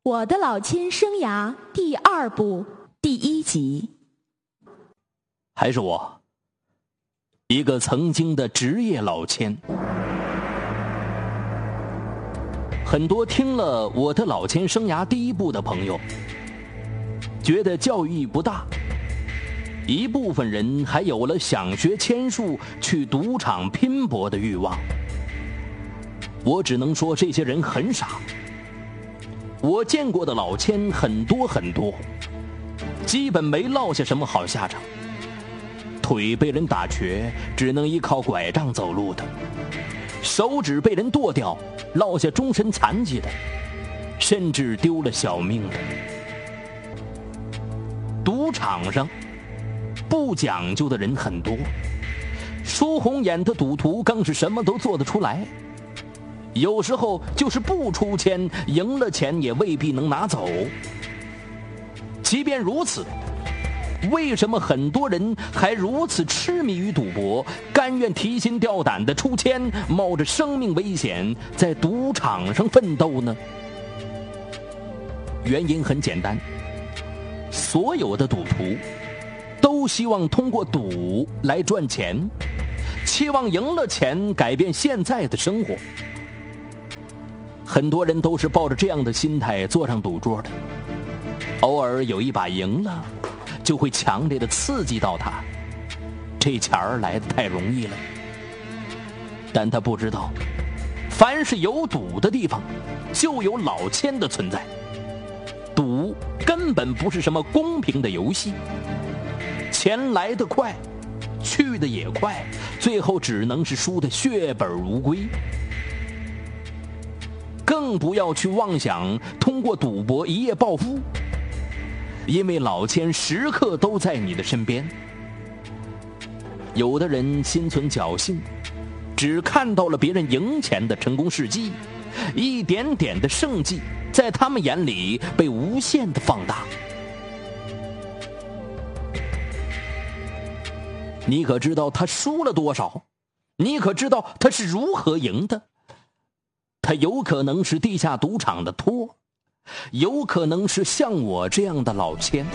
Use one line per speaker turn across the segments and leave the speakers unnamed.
我的老千生涯第2部第1集。
还是我，一个曾经的职业老千。很多听了我的老千生涯第1部的朋友，觉得教育意义不大，一部分人还有了想学千术去赌场拼搏的欲望。我只能说这些人很傻。我见过的老千很多很多，基本没落下什么好下场。腿被人打瘸，只能依靠拐杖走路的；手指被人剁掉，落下终身残疾的；甚至丢了小命的。赌场上不讲究的人很多，输红眼的赌徒更是什么都做得出来。有时候就是不出钱，赢了钱也未必能拿走。即便如此，为什么很多人还如此痴迷于赌博，甘愿提心吊胆地出千，冒着生命危险在赌场上奋斗呢？原因很简单，所有的赌徒都希望通过赌来赚钱，期望赢了钱改变现在的生活。很多人都是抱着这样的心态坐上赌桌的，偶尔有一把赢了，就会强烈的刺激到他，这钱儿来得太容易了。但他不知道，凡是有赌的地方，就有老千的存在。赌根本不是什么公平的游戏，钱来得快，去得也快，最后只能是输得血本无归。更不要去妄想通过赌博一夜暴富，因为老千时刻都在你的身边。有的人心存侥幸，只看到了别人赢钱的成功事迹，一点点的胜绩在他们眼里被无限的放大。你可知道他输了多少？你可知道他是如何赢的？他有可能是地下赌场的托，有可能是像我这样的老千。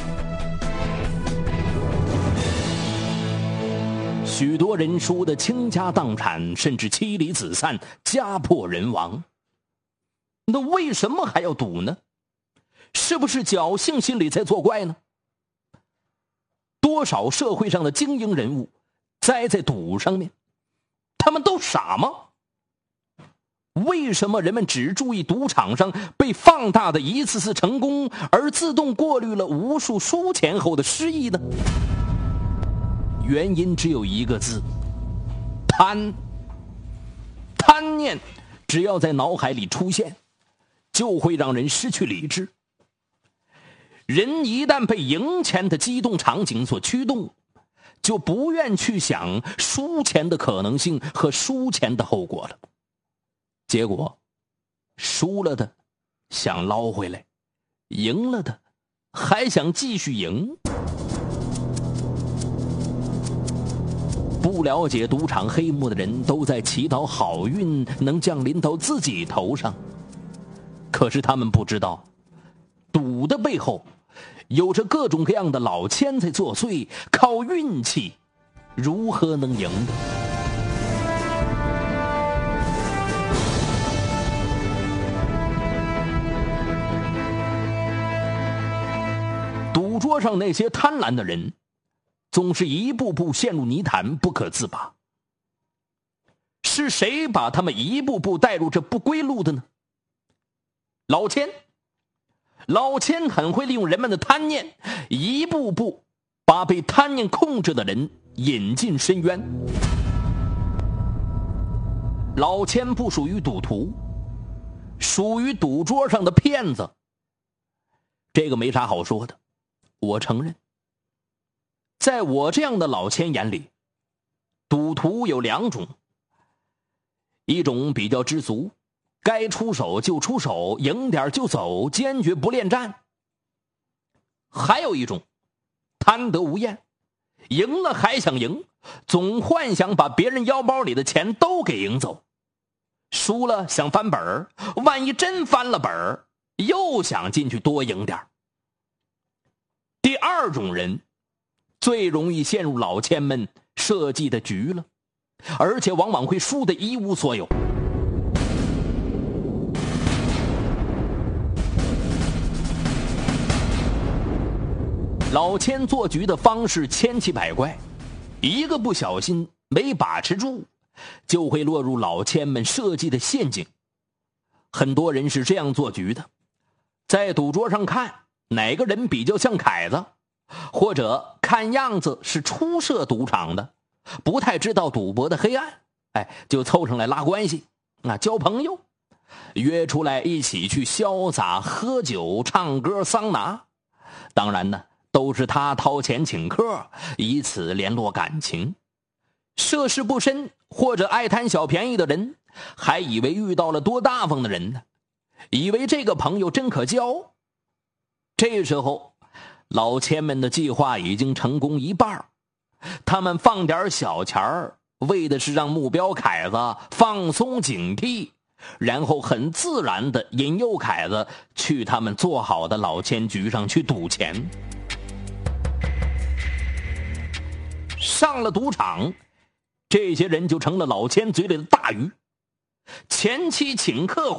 许多人输得倾家荡产，甚至妻离子散，家破人亡。那为什么还要赌呢？是不是侥幸心理在作怪呢？多少社会上的精英人物栽在赌上面，他们都傻吗？为什么人们只注意赌场上被放大的一次次成功，而自动过滤了无数输钱后的失意呢？原因只有一个字：贪。贪念只要在脑海里出现，就会让人失去理智。人一旦被赢钱的激动场景所驱动，就不愿去想输钱的可能性和输钱的后果了。结果输了的想捞回来，赢了的还想继续赢。不了解赌场黑幕的人都在祈祷好运能降临到自己头上，可是他们不知道，赌的背后有着各种各样的老千在作祟，靠运气如何能赢的？赌桌上那些贪婪的人，总是一步步陷入泥潭不可自拔。是谁把他们一步步带入这不归路的呢？老千。老千很会利用人们的贪念，一步步把被贪念控制的人引进深渊。老千不属于赌徒，属于赌桌上的骗子。这个没啥好说的，我承认。在我这样的老千眼里，赌徒有2种，一种比较知足，该出手就出手，赢点就走，坚决不恋战。还有一种贪得无厌，赢了还想赢，总幻想把别人腰包里的钱都给赢走，输了想翻本儿，万一真翻了本儿， 又想进去多赢点。第二种人最容易陷入老千们设计的局了，而且往往会输得一无所有。老千做局的方式千奇百怪，一个不小心没把持住，就会落入老千们设计的陷阱。很多人是这样做局的，在赌桌上看哪个人比较像凯子，或者看样子是初涉赌场的，不太知道赌博的黑暗，就凑上来拉关系，交朋友，约出来一起去潇洒喝酒唱歌桑拿。当然呢，都是他掏钱请客，以此联络感情。涉世不深或者爱贪小便宜的人，还以为遇到了多大方的人呢，以为这个朋友真可交。这时候老千们的计划已经成功一半，他们放点小钱儿，为的是让目标凯子放松警惕，然后很自然地引诱凯子去他们做好的老千局上去赌钱。上了赌场，这些人就成了老千嘴里的大鱼，前期请客